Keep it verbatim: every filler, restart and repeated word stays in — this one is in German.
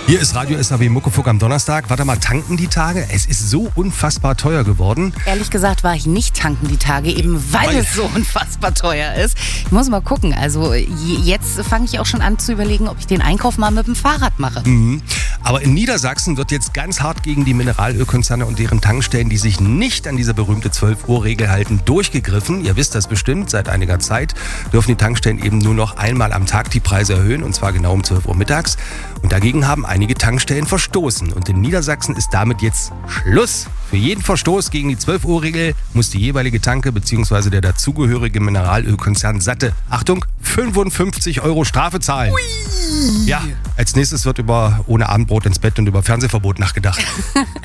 Hier ist Radio S A W Muckefuck am Donnerstag. Warte mal, tanken die Tage? Es ist so unfassbar teuer geworden. Ehrlich gesagt war ich nicht tanken die Tage, eben weil, weil es so unfassbar teuer ist. Ich muss mal gucken. Also jetzt fange ich auch schon an zu überlegen, ob ich den Einkauf mal mit dem Fahrrad mache. Mhm. Aber in Niedersachsen wird jetzt ganz hart gegen die Mineralölkonzerne und deren Tankstellen, die sich nicht an diese berühmte zwölf Uhr Regel halten, durchgegriffen. Ihr wisst das bestimmt, seit einiger Zeit dürfen die Tankstellen eben nur noch einmal am Tag die Preise erhöhen, und zwar genau um zwölf Uhr mittags. Und dagegen haben einige Tankstellen verstoßen. Und in Niedersachsen ist damit jetzt Schluss. Für jeden Verstoß gegen die zwölf Uhr Regel muss die jeweilige Tanke bzw. der dazugehörige Mineralölkonzern satte, Achtung, fünfundfünfzig Euro Strafe zahlen. Ui. Ja, als nächstes wird über ohne Abendbrot ins Bett und über Fernsehverbot nachgedacht.